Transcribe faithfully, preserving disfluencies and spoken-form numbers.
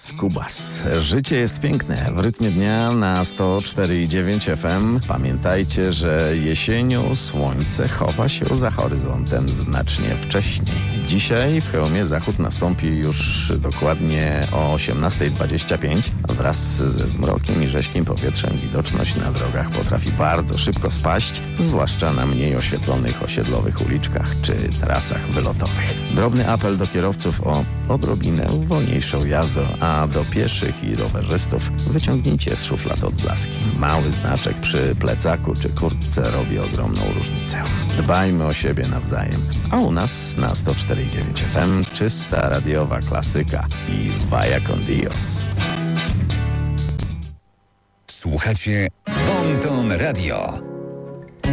Skubas. Życie jest piękne. W rytmie dnia na sto cztery i dziewięć F M. Pamiętajcie, że jesienią słońce chowa się za horyzontem znacznie wcześniej. Dzisiaj w Chełmie zachód nastąpi już dokładnie o osiemnasta dwadzieścia pięć. Wraz ze zmrokiem i rześkim powietrzem widoczność na drogach potrafi bardzo szybko spaść, zwłaszcza na mniej oświetlonych osiedlowych uliczkach czy trasach wylotowych. Drobny apel do kierowców o odrobinę wolniejszą jazdę, a do pieszych i rowerzystów wyciągnijcie z szuflad odblaski. Mały znaczek przy plecaku czy kurtce robi ogromną różnicę. Dbajmy o siebie nawzajem. A u nas na sto cztery i dziewięć F M czysta radiowa klasyka i Vaya con Dios. Słuchacie Bon Ton Radio.